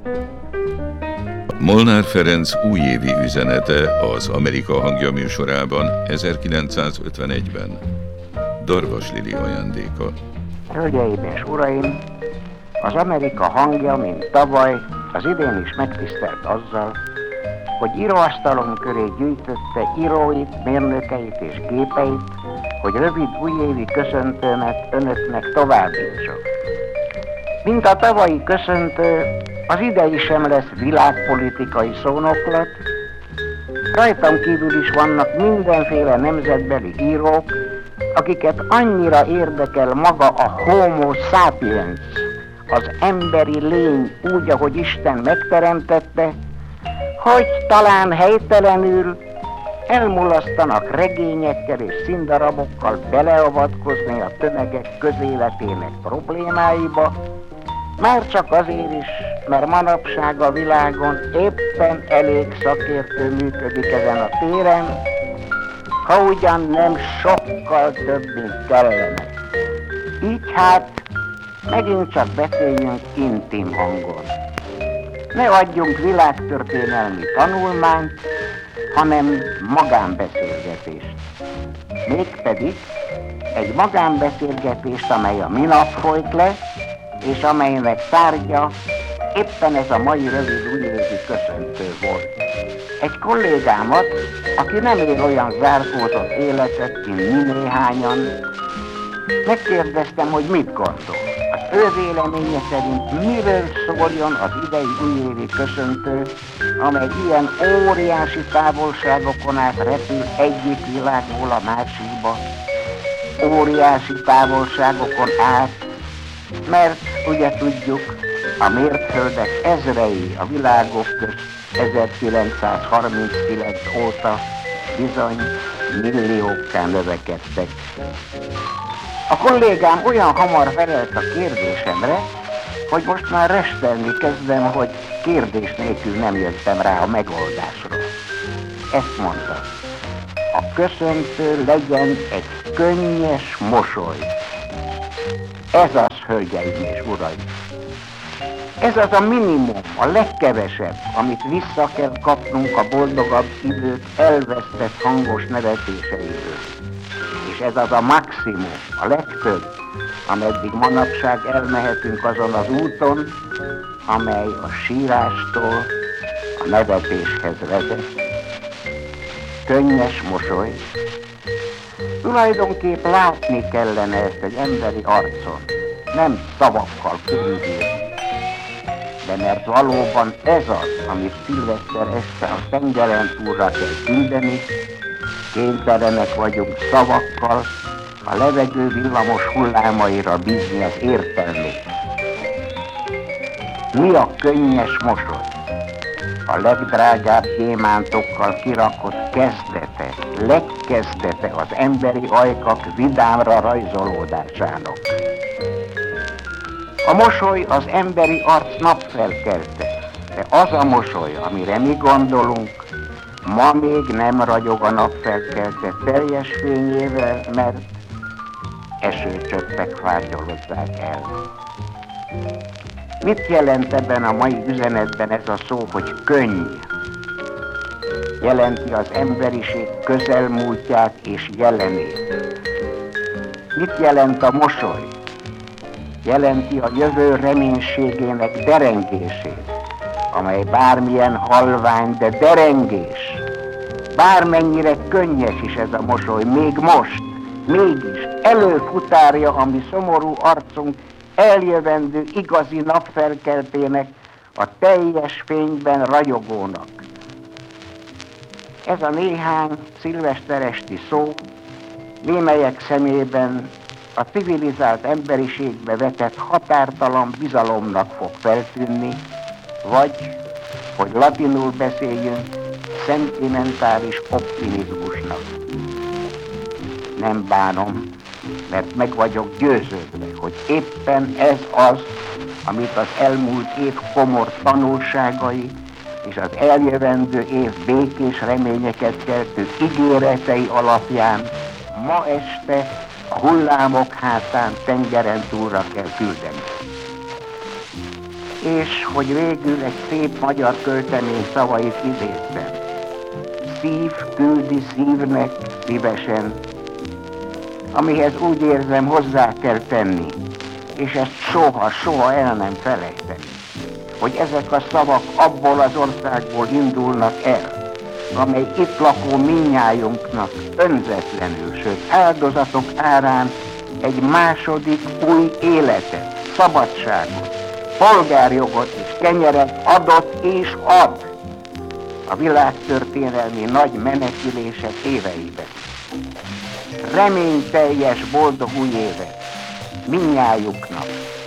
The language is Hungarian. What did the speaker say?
Molnár Ferenc újévi üzenete az Amerika hangja műsorában 1951-ben. Darvas Lili ajándéka. Hölgyeim és uraim, az Amerika hangja, mint tavaly, az idén is megtisztelt azzal, hogy íróasztalon köré gyűjtötte íróit, mérnökeit és gépeit, hogy rövid újévi köszöntőmet önöknek továbbítsam. Mint a tavalyi köszöntő, az idei sem lesz világpolitikai szónoklat, rajtam kívül is vannak mindenféle nemzetbeli írók, akiket annyira érdekel maga a Homo sapiens, az emberi lény úgy, ahogy Isten megteremtette, hogy talán helytelenül elmulasztanak regényekkel és színdarabokkal beleavatkozni a tömegek közéletének problémáiba, már csak azért is, mert manapság a világon éppen elég szakértő működik ezen a téren, ha ugyan nem sokkal több, mint kellene. Így hát megint csak beszéljünk intim hangon. Ne adjunk világtörténelmi tanulmányt, hanem magánbeszélgetést. Mégpedig egy magánbeszélgetést, amely a minap folyt le, és amelynek tárgya éppen ez a mai rövid újévi köszöntő volt. Egy kollégámat, aki nem él olyan zárkózott életet, mint mi néhányan, megkérdeztem, hogy mit gondol. Az ő véleménye szerint miről szóljon az idei újévi köszöntő, amely ilyen óriási távolságokon át repül egyik világból a másikba. Óriási távolságokon át, mert ugye tudjuk, a mértföldek ezrei a világok közt 1939 óta bizony milliókká növekedtek. A kollégám olyan hamar felelt a kérdésemre, hogy most már restelni kezdem, hogy kérdés nélkül nem jöttem rá a megoldásra. Ezt mondta: a köszöntő legyen egy könnyes mosoly. Ez az, hölgyeim és uraim. Ez az a minimum, a legkevesebb, amit vissza kell kapnunk a boldogabb idők elvesztett hangos nevetéseiből. És ez az a maximum, a legtöbb, ameddig manapság elmehetünk azon az úton, amely a sírástól a nevetéshez vezet. Könnyes mosoly. Tulajdonképp látni kellene ezt egy emberi arcon, nem szavakkal körülírni. De mert valóban ez az, amit szilveszter este a tengeren túlra kell küldeni, kénytelenek vagyunk szavakkal a levegő villamos hullámaira bízni az értelmét. Mi a könnyes mosoly? A legdrágább gyémántokkal kirakott kezdete, legkezdete az emberi ajkak vidámra rajzolódásának. A mosoly az emberi arc napfelkelte, de az a mosoly, amire mi gondolunk, ma még nem ragyog a napfelkelte teljes fényével, mert esőcsöppek fátyolozzák el. Mit jelent ebben a mai üzenetben ez a szó, hogy könny? Jelenti az emberiség közelmúltját és jelenét. Mit jelent a mosoly? Jelenti a jövő reménységének derengését, amely bármilyen halvány, de derengés. Bármennyire könnyes is ez a mosoly, még most, mégis előfutárja a mi szomorú arcunk eljövendő igazi napfelkeltének, a teljes fényben ragyogónak. Ez a néhány szilveszteresti szó némelyek szemében a civilizált emberiségbe vetett határtalan bizalomnak fog feltűnni, vagy, hogy latinul beszéljünk, szentimentális optimizmusnak. Nem bánom, mert meg vagyok győződve, hogy éppen ez az, amit az elmúlt év komor tanulságai és az eljövendő év békés reményeket keltő ígéretei alapján ma este a hullámok hátán tengeren túlra kell küldeni. És hogy végül egy szép magyar költemény szavait idéztem. Szív küldi szívnek szívesen, amihez úgy érzem hozzá kell tenni, és ezt soha el nem felejteni, hogy ezek a szavak abból az országból indulnak el, amely itt lakó mindnyájunknak önzetlenül, sőt áldozatok árán egy második új életet, szabadságot, polgárjogot és kenyeret adott és ad a világtörténelmi nagy menekülések éveiben. Reményteljes boldog új évet mindnyájuknak!